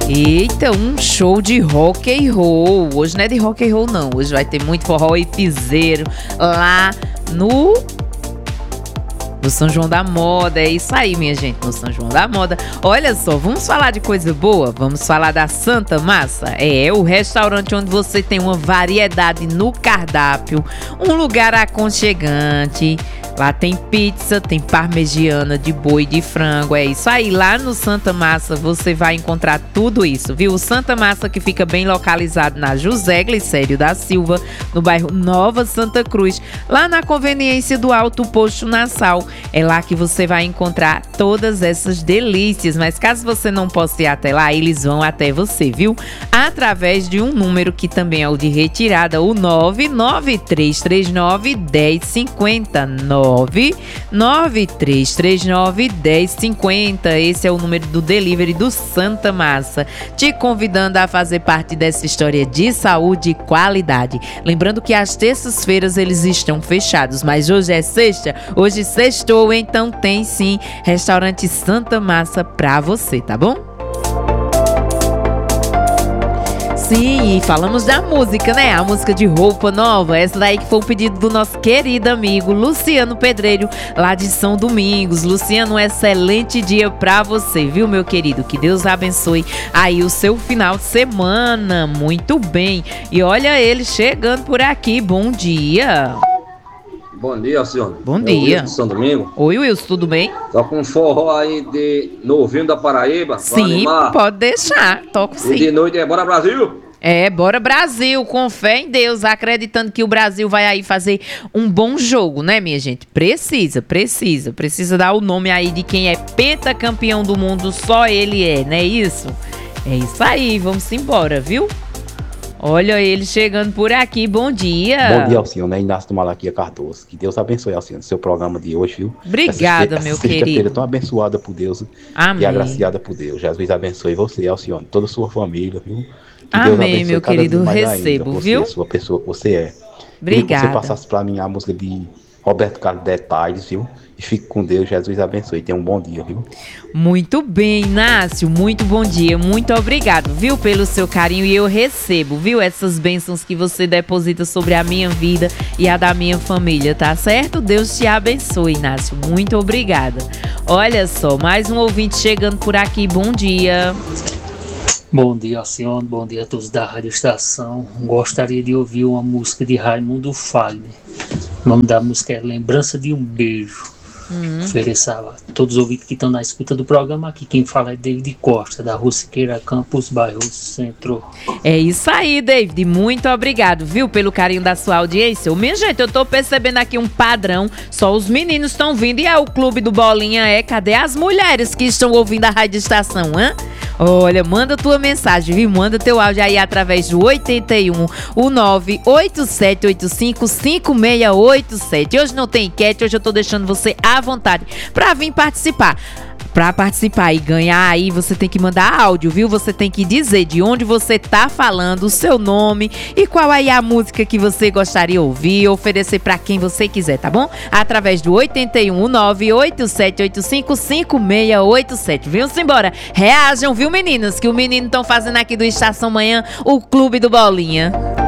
Eita, um show de rock and roll. Hoje não é de rock and roll não, hoje vai ter muito forró e piseiro lá no São João da Moda. É isso aí, minha gente, no São João da Moda. Olha só, vamos falar de coisa boa? Vamos falar da Santa Massa. É o restaurante onde você tem uma variedade no cardápio, um lugar aconchegante. Lá tem pizza, tem parmegiana de boi, de frango, é isso aí. Lá no Santa Massa você vai encontrar tudo isso, viu? O Santa Massa que fica bem localizado na José Glicério da Silva, no bairro Nova Santa Cruz, lá na conveniência do Alto Posto Nassau. É lá que você vai encontrar todas essas delícias, mas caso você não possa ir até lá, eles vão até você, viu? Através de um número que também é o de retirada, o 993391050. 993391050. Esse é o número do delivery do Santa Massa, te convidando a fazer parte dessa história de saúde e qualidade. Lembrando que às terças-feiras eles estão fechados, mas hoje é sexta, hoje sextou, então tem sim restaurante Santa Massa pra você, tá bom? Sim, e falamos da música, né? A música de Roupa Nova, essa daí que foi um pedido do nosso querido amigo Luciano Pedreiro, lá de São Domingos. Luciano, um excelente dia pra você, viu, meu querido? Que Deus abençoe aí o seu final de semana. Muito bem. E olha ele chegando por aqui. Bom dia. Bom dia, senhor. Bom dia. De São Domingo. Oi, Wilson, tudo bem? Tá com um forró aí de Novinho da Paraíba. Sim, pode deixar. Toco sim. E de noite é Bora Brasil. É, bora Brasil, com fé em Deus, acreditando que o Brasil vai aí fazer um bom jogo, né, minha gente? Precisa dar o nome aí de quem é pentacampeão do mundo, só ele é, não é isso? É isso aí, vamos embora, viu? Olha ele chegando por aqui, bom dia. Bom dia, Alcione, né? Inácio do Malaquia Cardoso. Que Deus abençoe, Alcione, seu programa de hoje, viu? Obrigada, meu querido. Sexta-feira tão abençoada por Deus. Amém. E agraciada por Deus. Jesus abençoe você, Alcione, toda a sua família, viu? Que amém, meu querido, recebo, você, viu? Sua pessoa que você é. Obrigada. Que você passasse pra mim a música de Roberto Carlos Detalhes, viu? E fique com Deus, Jesus abençoe. Tenha um bom dia, viu? Muito bem, Inácio, muito bom dia, muito obrigado, viu, pelo seu carinho, e eu recebo, viu, essas bênçãos que você deposita sobre a minha vida e a da minha família, tá certo? Deus te abençoe, Inácio, muito obrigada. Olha só, mais um ouvinte chegando por aqui, bom dia. Bom dia, Alcione, bom dia a todos da Rádio Estação. Gostaria de ouvir uma música de Raimundo Fagner. O nome da música é Lembrança de um Beijo. Ofereço a todos os ouvintes que estão na escuta do programa aqui. Quem fala é David Costa, da Rua Siqueira Campos, bairro Centro. É isso aí, David. Muito obrigado, viu, pelo carinho da sua audiência. Minha gente, eu tô percebendo aqui um padrão. Só os meninos estão vindo e é o Clube do Bolinha. Cadê as mulheres que estão ouvindo a Rádio Estação, hã? Olha, manda tua mensagem, viu? Manda teu áudio aí através do 81 98785 5687. Hoje não tem enquete, hoje eu tô deixando você à vontade pra vir participar. Pra participar e ganhar aí, você tem que mandar áudio, viu? Você tem que dizer de onde você tá falando, o seu nome e qual aí a música que você gostaria de ouvir, oferecer pra quem você quiser, tá bom? Através do 81 98785 5687. Viu? Simbora. Reajam, viu, meninas? Que o menino estão fazendo aqui do Estação Manhã, o Clube do Bolinha.